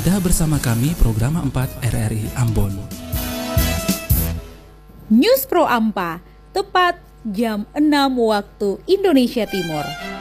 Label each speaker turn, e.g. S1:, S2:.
S1: Anda bersama kami program 4 RRI Ambon.
S2: News Pro Ampa, tepat jam 6 waktu Indonesia Timur.